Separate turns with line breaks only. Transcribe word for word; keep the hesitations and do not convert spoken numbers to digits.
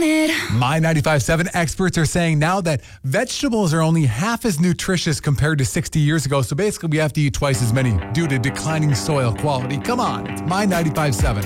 want it.
My ninety-five point seven experts are saying now that vegetables are only half as nutritious compared to sixty years ago. So basically, we have to eat twice as many due to declining soil quality. Come on, it's My ninety-five point seven.